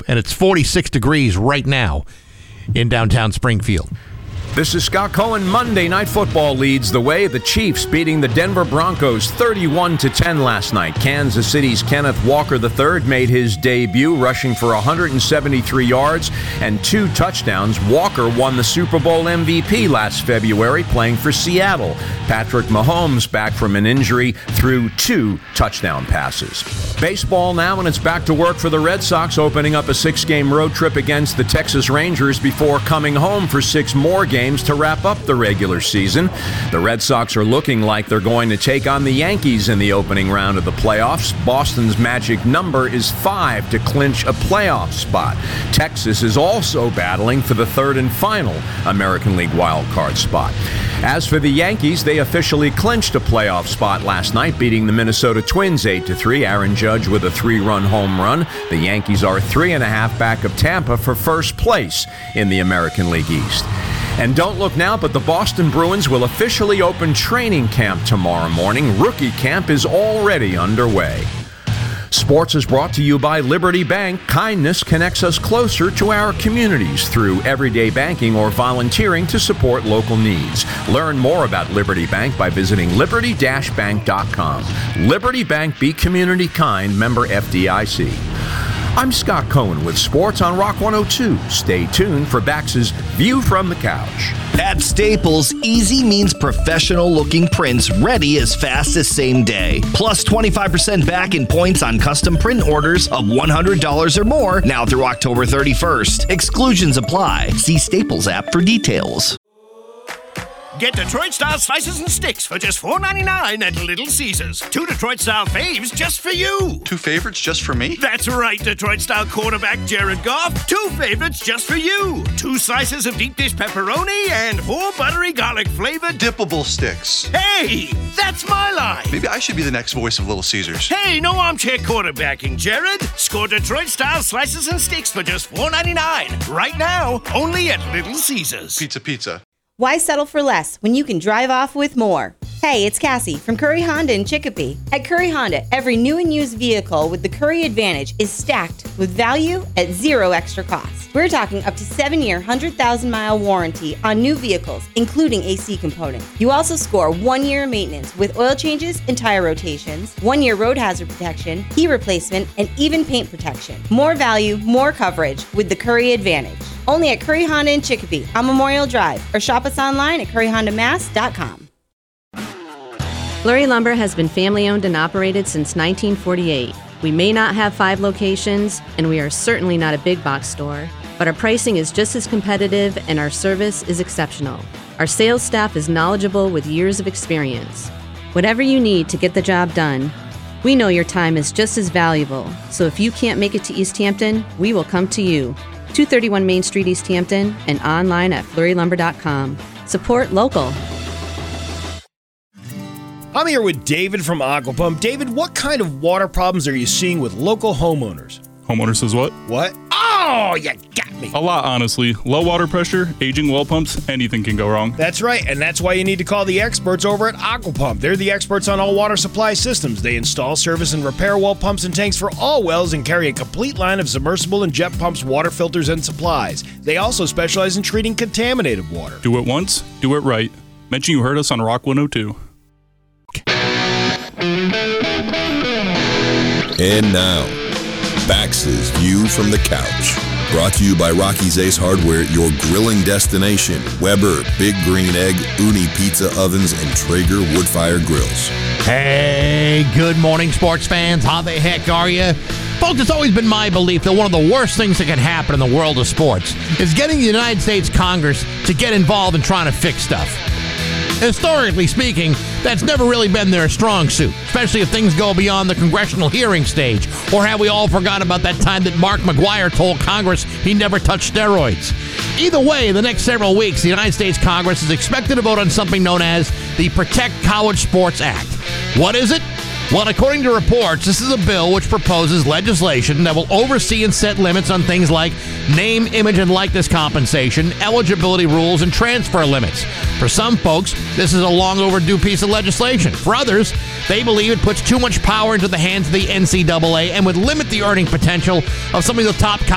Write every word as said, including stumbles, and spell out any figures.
and it's forty-six degrees right now in downtown Springfield. This is Scott Cohen. Monday Night Football leads the way. The Chiefs beating the Denver Broncos thirty-one to ten last night. Kansas City's Kenneth Walker the third made his debut, rushing for one hundred seventy-three yards and two touchdowns. Walker won the Super Bowl M V P last February, playing for Seattle. Patrick Mahomes, back from an injury, threw two touchdown passes. Baseball now, and it's back to work for the Red Sox, opening up a six-game road trip against the Texas Rangers before coming home for six more games to wrap up the regular season. The Red Sox are looking like they're going to take on the Yankees in the opening round of the playoffs. Boston's magic number is five to clinch a playoff spot. Texas is also battling for the third and final American League wildcard spot. As for the Yankees, they officially clinched a playoff spot last night, beating the Minnesota Twins eight to three. Aaron Judge with a three-run home run. The Yankees are three and a half back of Tampa for first place in the American League East. And don't look now, but the Boston Bruins will officially open training camp tomorrow morning. Rookie camp is already underway. Sports is brought to you by Liberty Bank. Kindness connects us closer to our communities through everyday banking or volunteering to support local needs. Learn more about Liberty Bank by visiting liberty dash bank dot com. Liberty Bank, be community kind, member F D I C. I'm Scott Cohen with Sports on Rock one oh two. Stay tuned for Bax's View from the Couch. At Staples, easy means professional-looking prints ready as fast as same day. Plus twenty-five percent back in points on custom print orders of one hundred dollars or more now through October thirty-first. Exclusions apply. See Staples app for details. Get Detroit-style slices and sticks for just four ninety-nine at Little Caesars. Two Detroit-style faves just for you. Two favorites just for me? That's right, Detroit-style quarterback Jared Goff. Two favorites just for you. Two slices of deep dish pepperoni and four buttery garlic-flavored dippable sticks. Hey, that's my line. Maybe I should be the next voice of Little Caesars. Hey, no armchair quarterbacking, Jared. Score Detroit-style slices and sticks for just four ninety-nine. Right now, only at Little Caesars. Pizza, pizza. Why settle for less when you can drive off with more? Hey, it's Cassie from Curry Honda in Chicopee. At Curry Honda, every new and used vehicle with the Curry Advantage is stacked with value at zero extra cost. We're talking up to seven-year, one hundred thousand mile warranty on new vehicles, including A C components. You also score one year of maintenance with oil changes and tire rotations, one year road hazard protection, key replacement, and even paint protection. More value, more coverage with the Curry Advantage. Only at Curry Honda in Chicopee on Memorial Drive, or shop us online at curry honda mass dot com. Flurry Lumber has been family-owned and operated since nineteen forty-eight. We may not have five locations, and we are certainly not a big box store, but our pricing is just as competitive and our service is exceptional. Our sales staff is knowledgeable with years of experience. Whatever you need to get the job done, we know your time is just as valuable, so if you can't make it to East Hampton, we will come to you. two thirty-one Main Street, East Hampton, and online at flurry lumber dot com. Support local. I'm here with David from Aquapump. David, what kind of water problems are you seeing with local homeowners? Homeowner says what? What? Oh, you got me. A lot, honestly. Low water pressure, aging well pumps, anything can go wrong. That's right, and that's why you need to call the experts over at Aquapump. They're the experts on all water supply systems. They install, service, and repair well pumps and tanks for all wells and carry a complete line of submersible and jet pumps, water filters, and supplies. They also specialize in treating contaminated water. Do it once, do it right. Mention you heard us on Rock one oh two. And now, Bax's View from the Couch. Brought to you by Rocky's Ace Hardware, your grilling destination. Weber, Big Green Egg, Uni Pizza Ovens, and Traeger Woodfire Grills. Hey, good morning, sports fans. How the heck are you? Folks, it's always been my belief that one of the worst things that can happen in the world of sports is getting the United States Congress to get involved in trying to fix stuff. Historically speaking, that's never really been their strong suit, especially if things go beyond the congressional hearing stage. Or have we all forgot about that time that Mark McGuire told Congress he never touched steroids? Either way, the next several weeks, the United States Congress is expected to vote on something known as the Protect College Sports Act. What is it? Well, according to reports, this is a bill which proposes legislation that will oversee and set limits on things like name, image, and likeness compensation, eligibility rules, and transfer limits. For some folks, this is a long overdue piece of legislation. For others, they believe it puts too much power into the hands of the N C double A and would limit the earning potential of some of the top college